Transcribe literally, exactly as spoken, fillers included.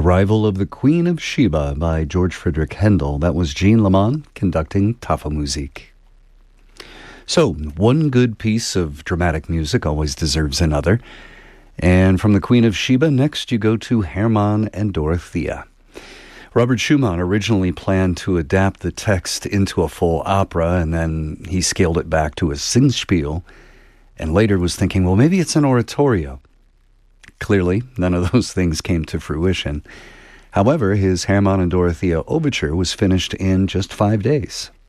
Arrival of the Queen of Sheba by George Friedrich Handel. That was Jean Lamont conducting Tafelmusik. So, one good piece of dramatic music always deserves another. And from the Queen of Sheba, next you go to Hermann and Dorothea. Robert Schumann originally planned to adapt the text into a full opera, and then he scaled it back to a Singspiel, and later was thinking, well, maybe it's an oratorio. Clearly, none of those things came to fruition. However, his Hermann and Dorothea overture was finished in just five days.